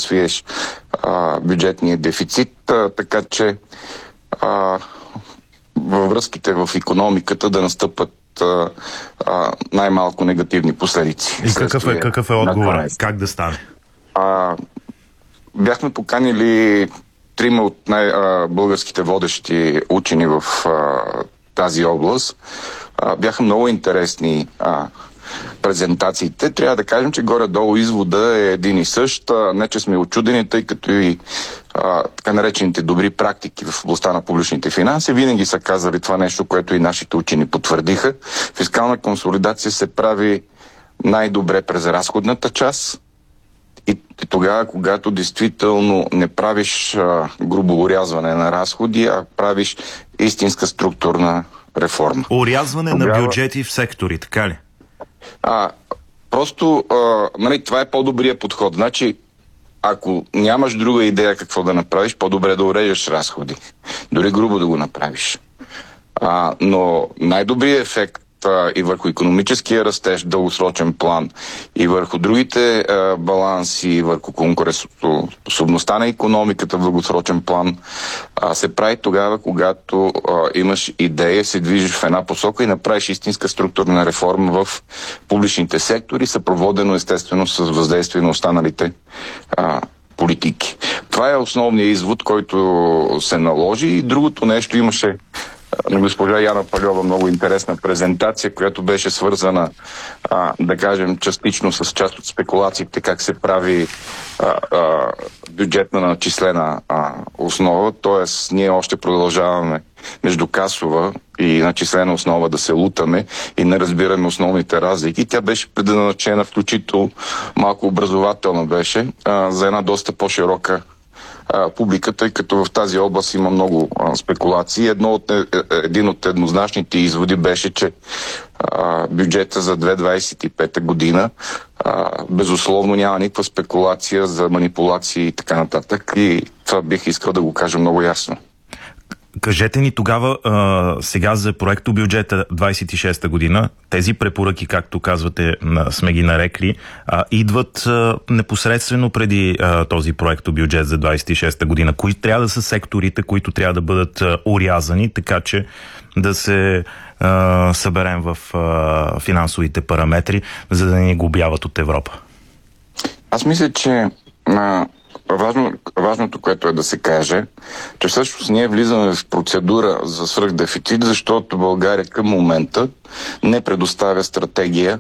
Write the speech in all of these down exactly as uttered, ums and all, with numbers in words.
свиеш а, бюджетния дефицит, а, така че а, във връзките в икономиката да настъпат а, а, най-малко негативни последици. И какъв е, какъв е отговор? Как да стане? А, бяхме поканили трима от най-българските водещи учени в а, тази област. А, бяха много интересни а, презентациите. Трябва да кажем, че горе-долу извода е един и същ. А, не, че сме очудени, тъй като и а, така наречените добри практики в областта на публичните финанси винаги са казали това нещо, което и нашите учени потвърдиха. Фискална консолидация се прави най-добре през разходната част. И, и тогава, когато действително не правиш а, грубо урязване на разходи, а правиш истинска структурна реформа. Урязване тогава... на бюджети в сектори, така ли? А, просто, а, нали, това е по-добрият подход. Значи, ако нямаш друга идея какво да направиш, по-добре да урежеш разходи. Дори грубо да го направиш. А, но най-добрият ефект и върху икономическия растеж, дългосрочен план, и върху другите а, баланси, и върху конкурентоспособността на икономиката в дългосрочен план, а, се прави тогава, когато а, имаш идея, се движиш в една посока и направиш истинска структурна реформа в публичните сектори, съпроводено естествено с въздействие на останалите а, политики. Това е основният извод, който се наложи, и другото нещо имаше на госпожа Яна Палева много интересна презентация, която беше свързана, а, да кажем, частично с част от спекулациите, как се прави а, а, бюджетна начислена а, основа, т.е. ние още продължаваме междукасова и начислена основа да се лутаме и не разбираме основните разлики. Тя беше предназначена, включително малко образователна беше, а, за една доста по-широка публика, тъй като в тази област има много а, спекулации. Едно от, е, един от еднозначните изводи беше, че а, бюджета за две хиляди двадесет и пета година а, безусловно няма никаква спекулация за манипулации и така нататък. И това бих искал да го кажа много ясно. Кажете ни тогава, а, сега за проекто бюджета двадесет и шеста година, тези препоръки, както казвате, сме ги нарекли, а, идват а, непосредствено преди а, този проекто бюджет за двадесет и шеста година. Кои трябва да са секторите, които трябва да бъдат а, урязани, така че да се а, съберем в а, финансовите параметри, за да ни глобяват от Европа? Аз мисля, че а... Важно, важното, което е да се каже, че всъщност ние влизаме в процедура за свръхдефицит, защото България към момента не предоставя стратегия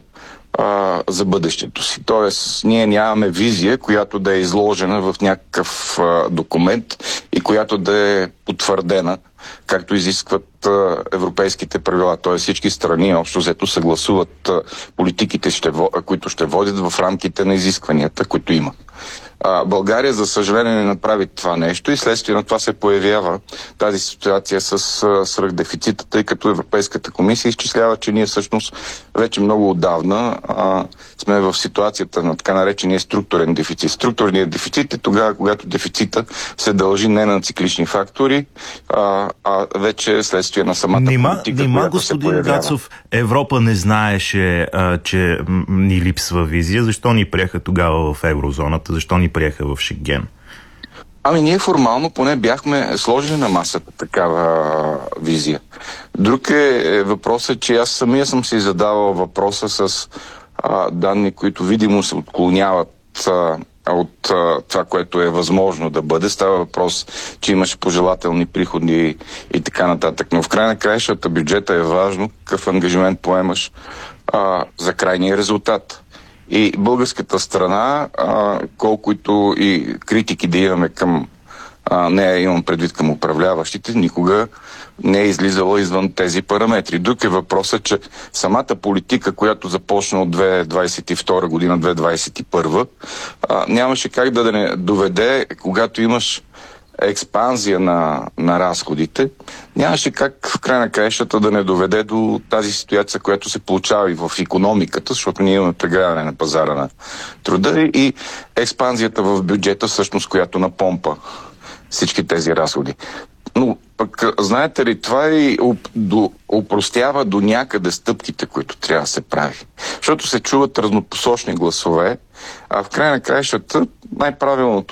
а, за бъдещето си. Тоест, ние нямаме визия, която да е изложена в някакъв а, документ и която да е потвърдена, както изискват а, европейските правила. Тоест всички страни общо взето съгласуват а, политиките, ще, които ще водят в рамките на изискванията, които има. А, България, за съжаление, не направи това нещо и следствие на това се появява тази ситуация с а, свръхдефицита, тъй като Европейската комисия изчислява, че ние всъщност вече много отдавна а, сме в ситуацията на така наречения структурен дефицит. Структурният дефицит е тогава, когато дефицита се дължи не на циклични фактори, а, а вече следствие на самата нима, политика, нима, която господин се появява. Гацов, Европа не знаеше, а, че ни липсва визия. Защо ни приеха тогава в еврозоната? Защо ни приеха в Шенген? Ами ние формално поне бяхме сложили на масата такава визия. Друг е въпросът, че аз самия съм си задавал въпроса с а, данни, които видимо се отклоняват а, от а, това, което е възможно да бъде. Става въпрос, че имаше пожелателни приходи и, и така нататък. Но в край на краищата бюджета е важно какъв ангажимент поемаш а, за крайния резултат. И българската страна, а, колкото и критики да имаме към а, нея, имам предвид към управляващите, никога не е излизала извън тези параметри. Друг е въпросът, че самата политика, която започна от две хиляди двадесет и втора година, две хиляди двадесет и първа, а, нямаше как да не доведе, когато имаш експанзия на, на разходите, нямаше как в край на краищата да не доведе до тази ситуация, която се получава и в икономиката, защото ние имаме прегряване на пазара на труда и експанзията в бюджета, всъщност, която напомпа всички тези разходи. Но пък, знаете ли, това и упростява до някъде стъпките, които трябва да се прави. Защото се чуват разнопосочни гласове, а в край на краищата най-правилното